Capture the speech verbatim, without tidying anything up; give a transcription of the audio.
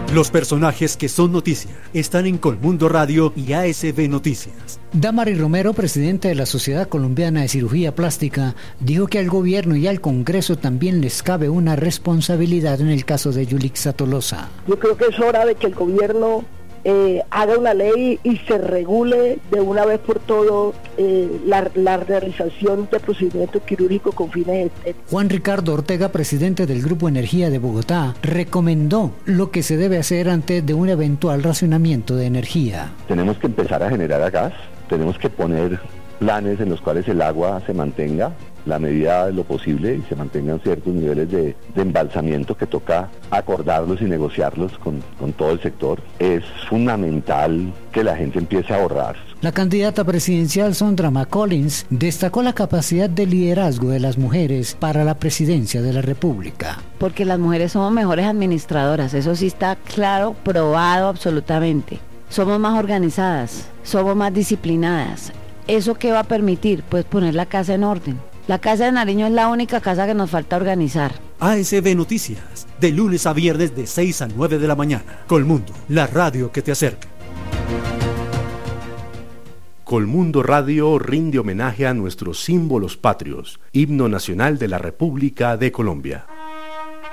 Los personajes que son noticia están en Colmundo Radio y A S B Noticias. Damari Romero, presidente de la Sociedad Colombiana de Cirugía Plástica, dijo que al gobierno y al Congreso también les cabe una responsabilidad en el caso de Yulixa Tolosa. Yo creo que es hora de que el gobierno eh, haga una ley y se regule de una vez por todo eh, la, la realización de procedimientos quirúrgicos con fines estéticos. Juan Ricardo Ortega, presidente del Grupo Energía de Bogotá, recomendó lo que se debe hacer antes de un eventual racionamiento de energía. Tenemos que empezar a generar a gas, tenemos que poner planes en los cuales el agua se mantenga la medida de lo posible y se mantengan ciertos niveles de, de embalsamiento que toca acordarlos y negociarlos con, con todo el sector. Es fundamental que la gente empiece a ahorrar. La candidata presidencial Sondra McCollins destacó la capacidad de liderazgo de las mujeres para la presidencia de la República. Porque las mujeres somos mejores administradoras, eso sí está claro, probado absolutamente. Somos más organizadas, somos más disciplinadas. ¿Eso qué va a permitir? Pues poner la casa en orden. La Casa de Nariño es la única casa que nos falta organizar. A S B Noticias, de lunes a viernes de seis a nueve de la mañana. Colmundo, la radio que te acerca. Colmundo Radio rinde homenaje a nuestros símbolos patrios, himno nacional de la República de Colombia.